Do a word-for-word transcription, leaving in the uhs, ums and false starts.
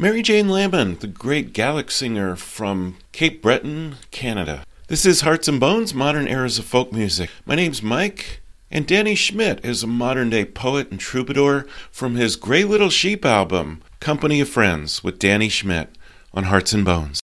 Mary Jane Lamond, the great Gaelic singer from Cape Breton, Canada. This is Hearts and Bones, Modern Eras of Folk Music. My name's Mike, and Danny Schmidt is a modern-day poet and troubadour from his Grey Little Sheep album, Company of Friends, with Danny Schmidt on Hearts and Bones.